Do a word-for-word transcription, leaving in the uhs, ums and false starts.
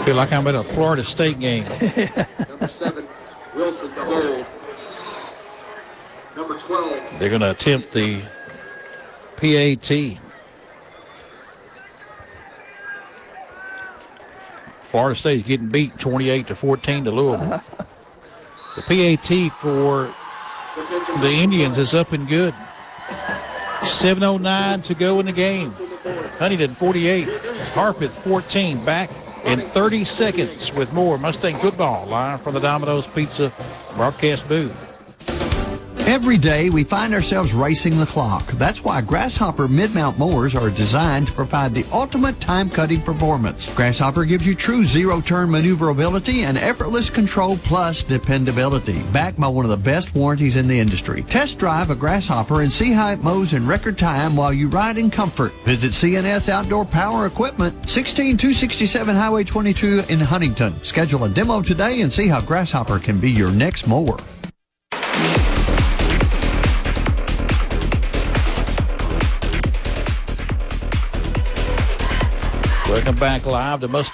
feel like I'm at a Florida State game. Number seven, Wilson to hold. Number twelve. They're going to attempt the P A T. Florida State is getting beat twenty-eight to fourteen to Louisville. The P A T for the Indians is up and good. seven oh nine to go in the game. Huntington forty-eight, Harpeth fourteen, back in thirty seconds with more Mustang football live from the Domino's Pizza broadcast booth. Every day we find ourselves racing the clock. That's why Grasshopper mid-mount mowers are designed to provide the ultimate time-cutting performance. Grasshopper gives you true zero-turn maneuverability and effortless control plus dependability, backed by one of the best warranties in the industry. Test drive a Grasshopper and see how it mows in record time while you ride in comfort. Visit C N S Outdoor Power Equipment, sixteen two sixty-seven Highway twenty-two in Huntington. Schedule a demo today and see how Grasshopper can be your next mower. Welcome back live to Mustang.